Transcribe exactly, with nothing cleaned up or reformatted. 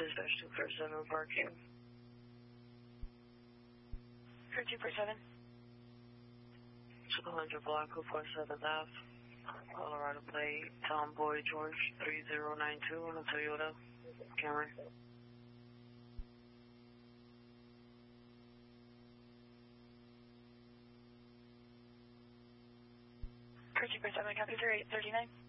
Dispatch two four seven parking. Crew two four seven. two hundred block of forty-seventh Ave. Colorado plate, Tomboy George three zero nine two on a Toyota Camry. Crew two four seven, copy three eight three nine.